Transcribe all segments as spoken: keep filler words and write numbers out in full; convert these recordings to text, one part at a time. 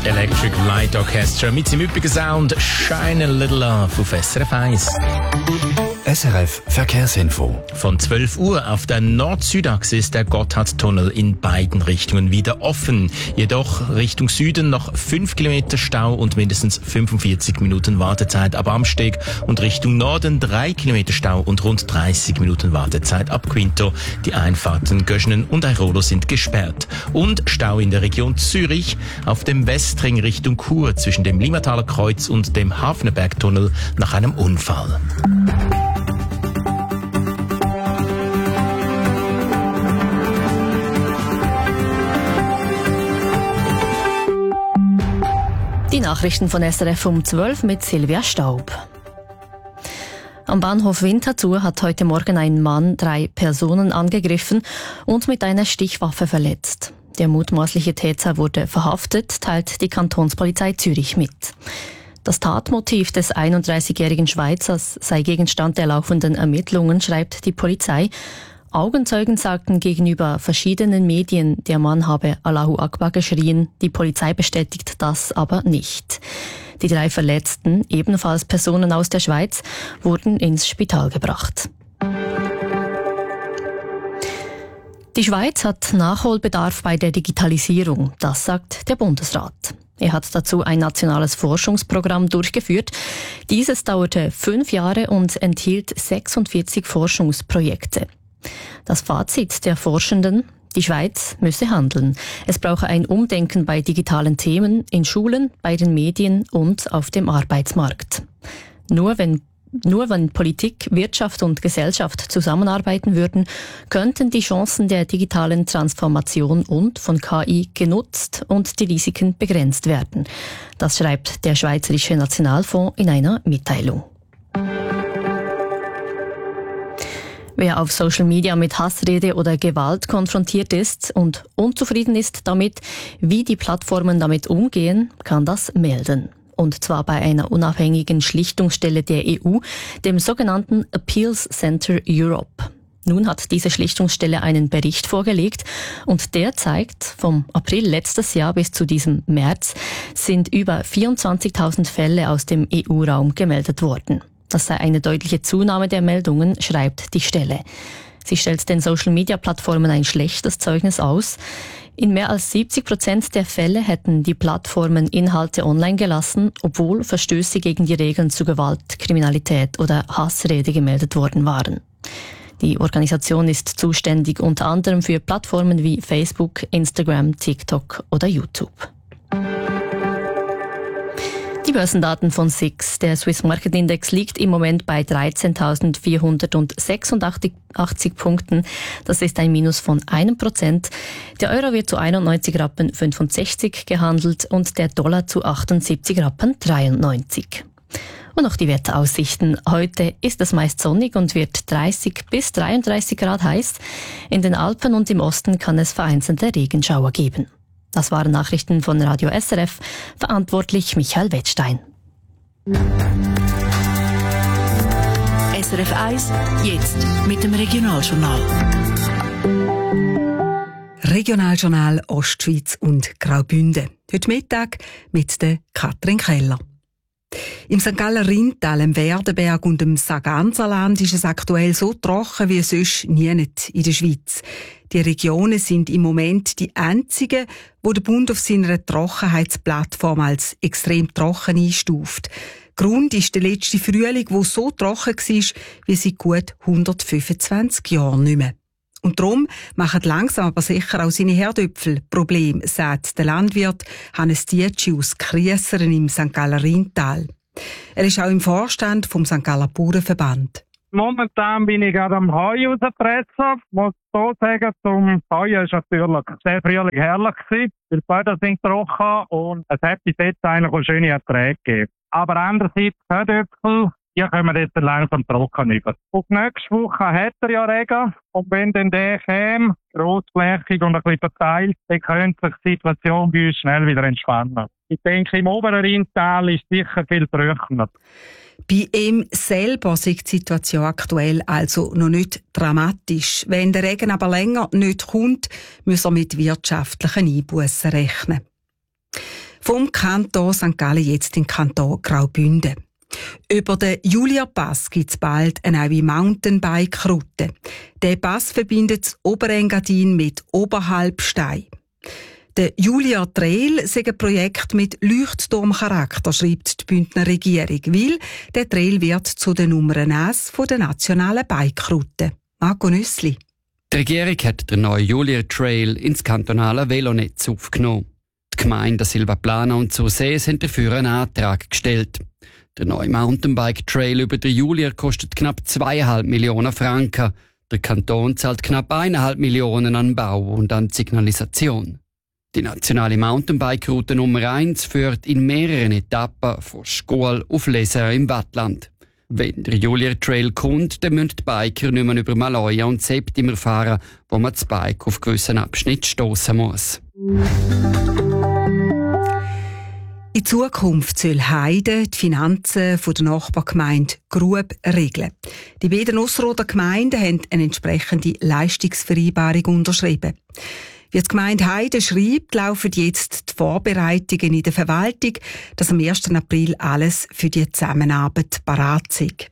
Electric Light Orchestra mit seinem üppigen Sound Shine a Little Love auf S R F eins. S R F Verkehrsinfo. Von zwölf Uhr auf der Nord-Süd-Achse ist der Gotthardtunnel in beiden Richtungen wieder offen. Jedoch Richtung Süden noch fünf Kilometer Stau und mindestens fünfundvierzig Minuten Wartezeit ab Amsteg und Richtung Norden drei Kilometer Stau und rund dreißig Minuten Wartezeit ab Quinto. Die Einfahrten Göschenen und Airolo sind gesperrt. Und Stau in der Region Zürich auf dem Westring Richtung Chur zwischen dem Limataler Kreuz und dem Hafnerbergtunnel nach einem Unfall. Die Nachrichten von S R F um zwölf mit Silvia Staub. Am Bahnhof Winterthur hat heute Morgen ein Mann drei Personen angegriffen und mit einer Stichwaffe verletzt. Der mutmaßliche Täter wurde verhaftet, teilt die Kantonspolizei Zürich mit. Das Tatmotiv des einunddreißigjährigen Schweizers sei Gegenstand der laufenden Ermittlungen, schreibt die Polizei. Augenzeugen sagten gegenüber verschiedenen Medien, der Mann habe Allahu Akbar geschrien. Die Polizei bestätigt das aber nicht. Die drei Verletzten, ebenfalls Personen aus der Schweiz, wurden ins Spital gebracht. Die Schweiz hat Nachholbedarf bei der Digitalisierung, das sagt der Bundesrat. Er hat dazu ein nationales Forschungsprogramm durchgeführt. Dieses dauerte fünf Jahre und enthielt sechsundvierzig Forschungsprojekte. Das Fazit der Forschenden: Die Schweiz müsse handeln. Es brauche ein Umdenken bei digitalen Themen, in Schulen, bei den Medien und auf dem Arbeitsmarkt. Nur wenn, nur wenn Politik, Wirtschaft und Gesellschaft zusammenarbeiten würden, könnten die Chancen der digitalen Transformation und von K I genutzt und die Risiken begrenzt werden. Das schreibt der Schweizerische Nationalfonds in einer Mitteilung. Wer auf Social Media mit Hassrede oder Gewalt konfrontiert ist und unzufrieden ist damit, wie die Plattformen damit umgehen, kann das melden. Und zwar bei einer unabhängigen Schlichtungsstelle der E U, dem sogenannten Appeals Center Europe. Nun hat diese Schlichtungsstelle einen Bericht vorgelegt und der zeigt, vom April letztes Jahr bis zu diesem März sind über vierundzwanzigtausend Fälle aus dem E U-Raum gemeldet worden. Das sei eine deutliche Zunahme der Meldungen, schreibt die Stelle. Sie stellt den Social-Media-Plattformen ein schlechtes Zeugnis aus. In mehr als siebzig Prozent der Fälle hätten die Plattformen Inhalte online gelassen, obwohl Verstöße gegen die Regeln zu Gewalt, Kriminalität oder Hassrede gemeldet worden waren. Die Organisation ist zuständig unter anderem für Plattformen wie Facebook, Instagram, TikTok oder YouTube. Die Börsendaten von S I X. Der Swiss Market Index liegt im Moment bei dreizehntausendvierhundertsechsundachtzig Punkten. Das ist ein Minus von einem Prozent. Der Euro wird zu einundneunzig Rappen fünfundsechzig gehandelt und der Dollar zu achtundsiebzig Rappen dreiundneunzig. Und noch die Wetteraussichten. Heute ist es meist sonnig und wird dreißig bis dreiunddreißig Grad heiß. In den Alpen und im Osten kann es vereinzelte Regenschauer geben. Das waren Nachrichten von Radio S R F, verantwortlich Michael Wettstein. S R F eins, jetzt mit dem Regionaljournal. Regionaljournal Ostschweiz und Graubünden. Heute Mittag mit der Katrin Keller. Im Sankt Galler Rheintal, im Werdenberg und im Sarganserland ist es aktuell so trocken wie sonst nie in der Schweiz. Die Regionen sind im Moment die einzigen, wo der Bund auf seiner Trockenheitsplattform als extrem trocken einstuft. Grund ist der letzte Frühling, wo so trocken war wie seit gut hundertfünfundzwanzig Jahren nicht mehr. Und darum machen langsam aber sicher auch seine Herdöpfel Probleme, sagt der Landwirt Hannes Dietschi aus Kriesseren im Sankt Galler Rheintal. Er ist auch im Vorstand vom Sankt Galler Bauernverband. Momentan bin ich gerade am Heu rauspressen. Ich muss so sagen, zum Heuen war natürlich sehr frühling herrlich gewesen. Die Böden sind trocken und es hat bis jetzt eigentlich auch schöne Erträge gegeben. Aber andererseits, Herdöpfel, die kommen jetzt langsam trocken über. Und nächste Woche hat er ja Regen. Und wenn dann der käme, grossflächig und ein bisschen verteilt, dann könnte sich die Situation bei uns schnell wieder entspannen. Ich denke, im oberen Rheintal ist sicher viel trockener. Bei ihm selber ist die Situation aktuell also noch nicht dramatisch. Wenn der Regen aber länger nicht kommt, muss er mit wirtschaftlichen Einbussen rechnen. Vom Kanton Sankt Gallen jetzt in Kanton Graubünden. Über den Julia-Pass gibt es bald eine neue Mountainbike-Route. Der Pass verbindet das Oberengadin mit Oberhalbstein. Der Julia Trail ist ein Projekt mit Leuchtturmcharakter, schreibt die Bündner Regierung, weil der Trail wird zu der Nummer eins der nationalen Bike-Route. Marco Nüssli. Die Regierung hat den neuen Julia Trail ins kantonale Velonetz aufgenommen. Die Gemeinden Silvaplana und Sursees haben dafür einen Antrag gestellt. Der neue Mountainbike-Trail über den Julia kostet knapp zweieinhalb Millionen Franken. Der Kanton zahlt knapp eineinhalb Millionen an Bau und an Signalisation. Die nationale Mountainbike-Route Nummer eins führt in mehreren Etappen von Schkuhl auf Leser im Wattland. Wenn der Julia Trail kommt, dann müssen die Biker nicht mehr über Maloja und Septimer fahren, wo man das Bike auf gewissen Abschnitt stossen muss. In Zukunft soll Heide die Finanzen der Nachbargemeinde Grub regeln. Die beiden Ausserrhoder Gemeinden haben eine entsprechende Leistungsvereinbarung unterschrieben. Wie die Gemeinde Heide schreibt, laufen jetzt die Vorbereitungen in der Verwaltung, dass am ersten April alles für die Zusammenarbeit parat ist.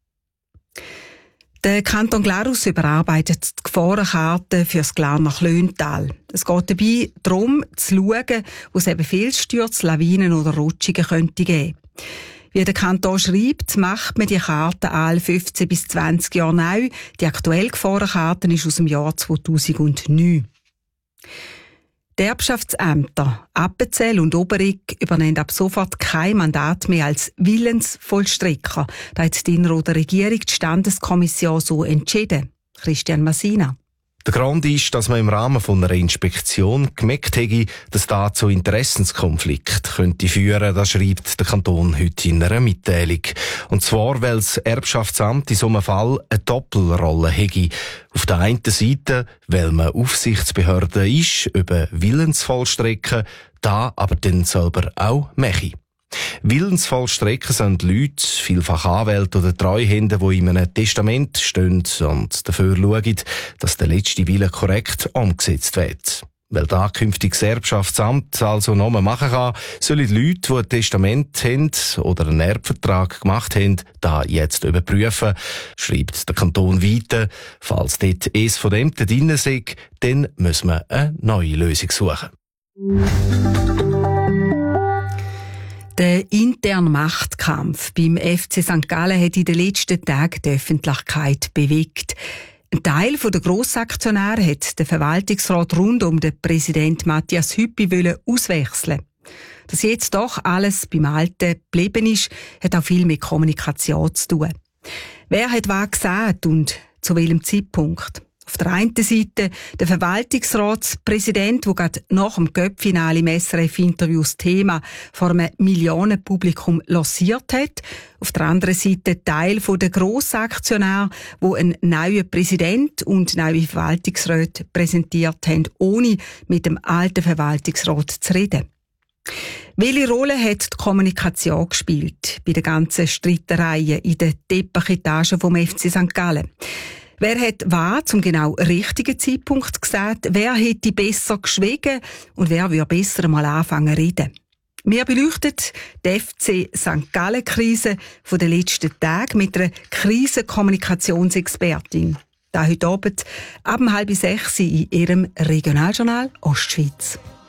Der Kanton Glarus überarbeitet die Gefahrenkarte für das Glarner Klöntal. Es geht dabei darum, zu schauen, wo es eben Felsstürze, Lawinen oder Rutschungen könnte geben. Wie der Kanton schreibt, macht man die Karte alle fünfzehn bis zwanzig Jahre neu. Die aktuelle Gefahrenkarte ist aus dem Jahr zweitausendneun. Die Erbschaftsämter Appenzell und Oberegg übernehmen ab sofort kein Mandat mehr als Willensvollstrecker. Da hat die Innerrhoder Regierung die Standeskommission so entschieden. Christian Massina. Der Grund ist, dass man im Rahmen von einer Inspektion gemerkt hätte, dass da zu Interessenskonflikt könnte führen. Das schreibt der Kanton heute in einer Mitteilung. Und zwar, weil das Erbschaftsamt in so einem Fall eine Doppelrolle hätte. Auf der einen Seite, weil man Aufsichtsbehörde ist, über Willensvollstrecken, da aber dann selber auch mache. Willensvollstrecker sind Leute, vielfach Anwälte oder Treuhänder, die in einem Testament stehen und dafür schauen, dass der letzte Wille korrekt umgesetzt wird. Weil da künftiges Erbschaftsamt also noch mal machen kann, sollen die Leute, die ein Testament haben oder einen Erbvertrag gemacht haben, da jetzt überprüfen, schreibt der Kanton weiter. Falls dort eins von dem drin ist, dann müssen wir eine neue Lösung suchen. Der interne Machtkampf beim F C Sankt Gallen hat in den letzten Tagen die Öffentlichkeit bewegt. Ein Teil der Grossaktionäre hat den Verwaltungsrat rund um den Präsident Matthias Hüppi auswechseln. Dass jetzt doch alles beim Alten geblieben ist, hat auch viel mit Kommunikation zu tun. Wer hat was gesagt und zu welchem Zeitpunkt? Auf der einen Seite der Verwaltungsratspräsident, der gerade nach dem Cup-Finale im S R F-Interview das Thema vor einem Millionenpublikum lanciert hat. Auf der anderen Seite Teil der Grossaktionäre, die einen neuen Präsident und neue Verwaltungsräte präsentiert haben, ohne mit dem alten Verwaltungsrat zu reden. Welche Rolle hat die Kommunikation gespielt bei den ganzen Streitereien in den Teppichetagen vom F C Sankt Gallen? Wer hat was zum genau richtigen Zeitpunkt gesagt? Wer hätte besser geschwiegen? Und wer würde besser mal anfangen zu reden? Wir beleuchten die F C Sankt Gallen-Krise von den letzten Tagen mit einer Krisenkommunikationsexpertin. Da heute Abend ab halb sechs in ihrem Regionaljournal Ostschweiz.